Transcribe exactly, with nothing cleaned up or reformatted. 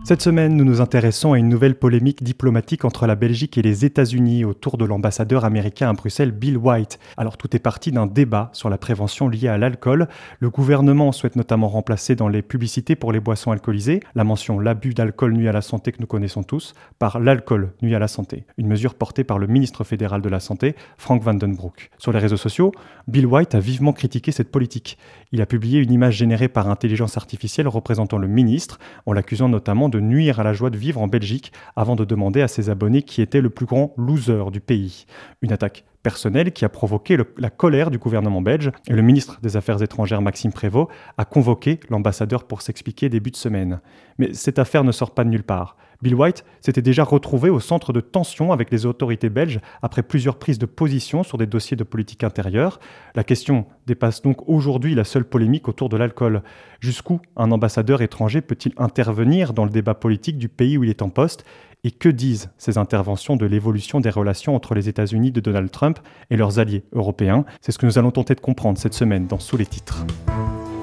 Cette semaine, nous nous intéressons à une nouvelle polémique diplomatique entre la Belgique et les États-Unis autour de l'ambassadeur américain à Bruxelles, Bill White. Alors tout est parti d'un débat sur la prévention liée à l'alcool. Le gouvernement souhaite notamment remplacer dans les publicités pour les boissons alcoolisées la mention « l'abus d'alcool nuit à la santé » que nous connaissons tous par « l'alcool nuit à la santé », une mesure portée par le ministre fédéral de la Santé, Frank Vandenbroek. Sur les réseaux sociaux, Bill White a vivement critiqué cette politique. Il a publié une image générée par intelligence artificielle représentant le ministre, en l'accusant notamment de nuire à la joie de vivre en Belgique avant de demander à ses abonnés qui était le plus grand loser du pays. Une attaque personnelle qui a provoqué le, la colère du gouvernement belge et le ministre des Affaires étrangères Maxime Prévost a convoqué l'ambassadeur pour s'expliquer début de semaine. Mais cette affaire ne sort pas de nulle part. Bill White s'était déjà retrouvé au centre de tensions avec les autorités belges après plusieurs prises de position sur des dossiers de politique intérieure. La question dépasse donc aujourd'hui la seule polémique autour de l'alcool. Jusqu'où un ambassadeur étranger peut-il intervenir dans le débat politique du pays où il est en poste ? Et que disent ces interventions de l'évolution des relations entre les États-Unis de Donald Trump et leurs alliés européens ? C'est ce que nous allons tenter de comprendre cette semaine dans Sous les titres.